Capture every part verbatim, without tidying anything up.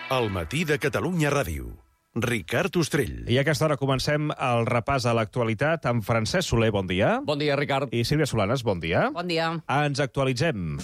El matí de Catalunya Ràdio. Ricard Ostrell. I a aquesta hora comencem el repàs a l'actualitat amb Francesc Soler, bon dia. Bon dia, Ricard. I Sílvia Solanes, bon dia. Bon dia. Ens actualitzem.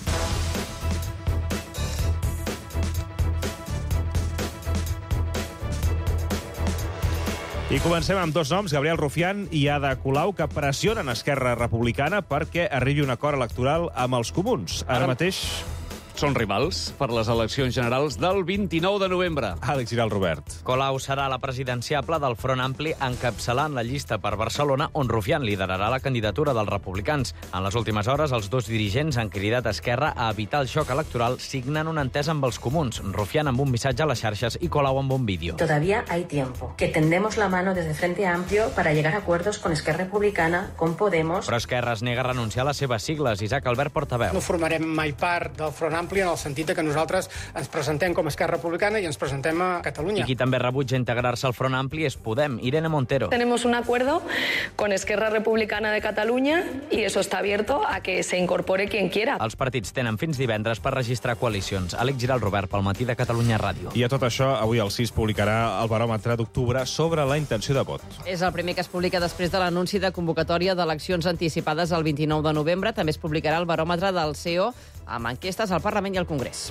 I comencem amb dos noms, Gabriel Rufián i Ada Colau, que pressionen Esquerra Republicana perquè arribi un acord electoral amb els comuns. Ara, Ara mateix són rivals per les eleccions generals del vint-i-nou de novembre. Àlex Giral Robert. Colau serà la presidenciable del Front Ampli encapçalant la llista per Barcelona, on Rufián liderarà la candidatura dels republicans. En les últimes hores, els dos dirigents han cridat a Esquerra a evitar el xoc electoral signant una entesa amb els comuns, Rufián amb un missatge a les xarxes i Colau amb un vídeo. Todavía hay tiempo, que tendemos la mano desde Frente Amplio para llegar a acuerdos con Esquerra Republicana, con Podemos... Però Esquerra es nega a renunciar a les seves sigles. Isaac Albert, portaveu. No formarem mai part del Front Ampli en el sentit que nosaltres ens presentem com a Esquerra Republicana i ens presentem a Catalunya. I qui també rebutja integrar-se al Front Ampli és Podem, Irene Montero. Tenemos un acuerdo con Esquerra Republicana de Cataluña y eso está abierto a que se incorpore quien quiera. Els partits tenen fins divendres per registrar coalicions. Àlex Giral Robert, pel matí de Catalunya Ràdio. I a tot això, avui el C I S publicarà el baròmetre d'octubre sobre la intenció de vot. És el primer que es publica després de l'anunci de convocatòria d'eleccions anticipades el vint-i-nou de novembre. També es publicarà el baròmetre del C E O amb enquestes al Parlament i al Congrés.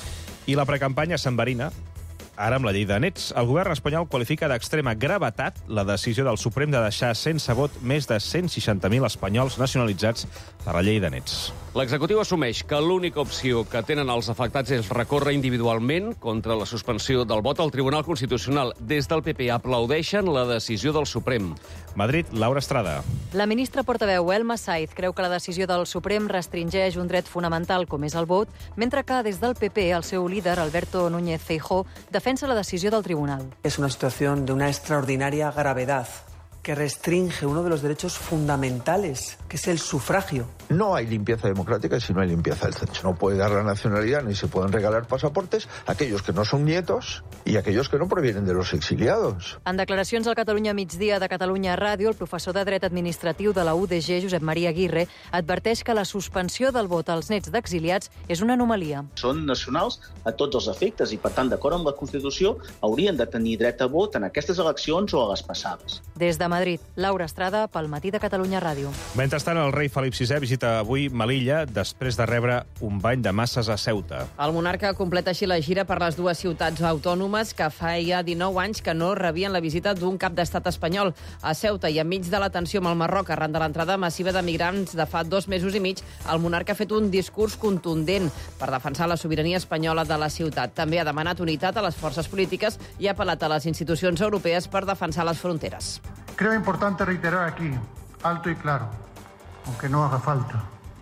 I la precampanya s'enverina. Ara, amb la llei de nets, el govern espanyol qualifica d'extrema gravetat la decisió del Suprem de deixar sense vot més de cent seixanta mil espanyols nacionalitzats per la llei de nets. L'executiu assumeix que l'única opció que tenen els afectats és recórrer individualment contra la suspensió del vot al Tribunal Constitucional. Des del P P aplaudeixen la decisió del Suprem. Madrid, Laura Estrada. La ministra portaveu Elma Saiz creu que la decisió del Suprem restringeix un dret fonamental com és el vot, mentre que des del P P el seu líder, Alberto Núñez Feijóo, defensa la decisió del tribunal. Es una situación de una extraordinaria gravedad que restringe uno de los derechos fundamentales, que es el sufragio. No hay limpieza democrática si no hay limpieza del censo. No puede dar la nacionalidad ni se pueden regalar pasaportes a aquellos que no son nietos y a aquellos que no provienen de los exiliados. En declaracions al Catalunya Migdia de Catalunya Ràdio, el professor de dret administratiu de la U D G, Josep Maria Aguirre, adverteix que la suspensió del vot als nets d'exiliats és una anomalia. Són nacionals a tots els efectes i, per tant, d'acord amb la Constitució, haurien de tenir dret a vot en aquestes eleccions o a les passades. Des de Madrid, Laura Estrada, pel matí de Catalunya Ràdio. Mentrestant, el rei Felip sisè visita avui Melilla després de rebre un bany de masses a Ceuta. El monarca completa així la gira per les dues ciutats autònomes que feia dinou anys que no rebien la visita d'un cap d'estat espanyol. A Ceuta i enmig de la tensió amb el Marroc arran de l'entrada massiva de migrants de fa dos mesos i mig, el monarca ha fet un discurs contundent per defensar la sobirania espanyola de la ciutat. També ha demanat unitat a les forces polítiques i ha apel·lat a les institucions europees per defensar les fronteres. Creo importante reiterar aquí, alto y claro, aunque no haga falta,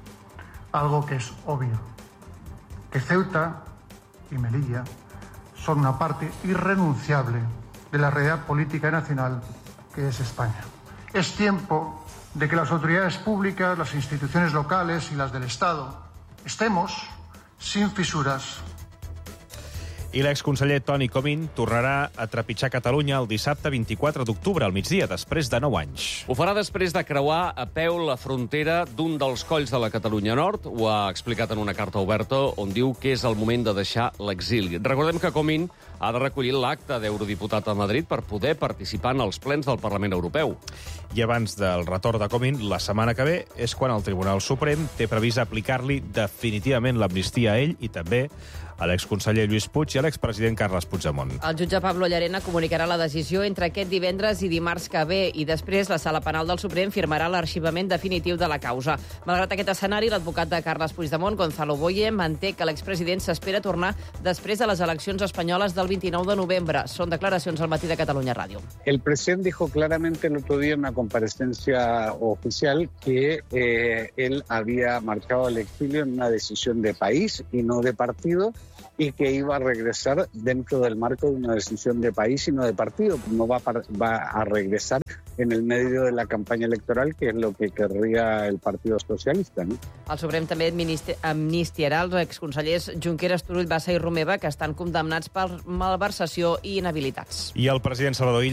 algo que es obvio, que Ceuta y Melilla son una parte irrenunciable de la realidad política nacional que es España. Es tiempo de que las autoridades públicas, las instituciones locales y las del Estado estemos sin fisuras. I l'exconseller Toni Comín tornarà a trepitjar Catalunya el dissabte vint-i-quatre d'octubre, al migdia, després de nou anys. Ho farà després de creuar a peu la frontera d'un dels colls de la Catalunya Nord. Ho ha explicat en una carta oberta on diu que és el moment de deixar l'exili. Recordem que Comín ha de recollir l'acte d'eurodiputat a Madrid per poder participar en els plens del Parlament Europeu. I abans del retorn de Comín, la setmana que ve és quan el Tribunal Suprem té previst aplicar-li definitivament l'amnistia a ell i també a l'exconseller Lluís Puig i a l'expresident Carles Puigdemont. El jutge Pablo Llarena comunicarà la decisió entre aquest divendres i dimarts que ve i després la Sala Penal del Suprem firmarà l'arxivament definitiu de la causa. Malgrat aquest escenari, l'advocat de Carles Puigdemont, Gonzalo Boye, manté que l'expresident s'espera tornar després de les eleccions espanyoles del vint-i-nou de novembre. Són declaracions al matí de Catalunya Ràdio. El presidente dijo claramente el otro día en una comparecencia oficial que eh, él había marchado al exilio en una decisión de país y no de partido, y que iba a regresar dentro del marco de una decisión de país y no de partido. No va a, va a regresar en el medio de la campaña electoral, que es lo que querría el Partido Socialista, ¿no? El Suprem també amnistiarà els exconsellers Junqueras, Turull, Bassa i Romeva, que estan condemnats per malversació i inhabilitats. I el president Salvador Illa